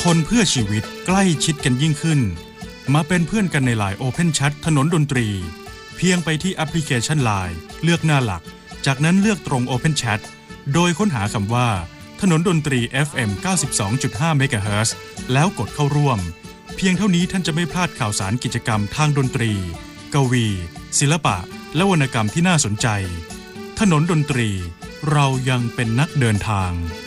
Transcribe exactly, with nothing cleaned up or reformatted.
ทนเพื่อชีวิตใกล้ชิดกันยิ่งขึ้นมาเป็นเพื่อนกันใน ไลน์ Open Chat ถนนดนตรีเพียงไปที่แอปพลิเคชัน ไลน์ เลือกหน้าหลักจากนั้นเลือกตรง Open Chat โดยค้นหาคำว่าถนนดนตรี เอฟ เอ็ม เก้าสิบสองจุดห้า เมกะเฮิรตซ์ แล้วกดเข้าร่วมเพียงเท่านี้ท่านจะไม่พลาดข่าวสารกิจกรรมทางดนตรีกวีศิลปะและวรรณกรรมที่น่าสนใจถนนดนตรีเรายังเป็นนักเดินทาง